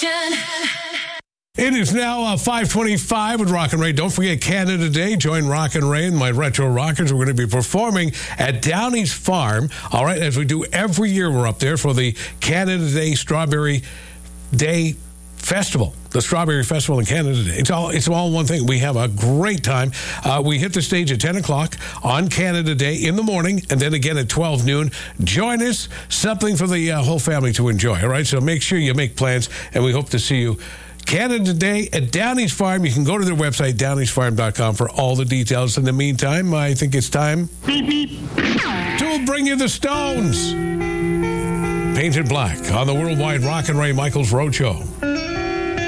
It is now 5:25 with Rock and Ray. Don't forget Canada Day. Join Rock and Ray and my Retro Rockers. We're going to be performing at Downey's Farm. All right, as we do every year, we're up there for the Canada Day Strawberry Day Festival. The Strawberry Festival in Canada Day. It's all one thing. We have a great time. We hit the stage at 10 o'clock on Canada Day in the morning, and then again at 12 noon. Join us. Something for the whole family to enjoy. All right, so make sure you make plans, and we hope to see you Canada Day at Downey's Farm. You can go to their website, downeysfarm.com, for all the details. In the meantime, I think it's time to bring you the Stones. Painted Black on the Worldwide Rock and Ray Michaels Roadshow.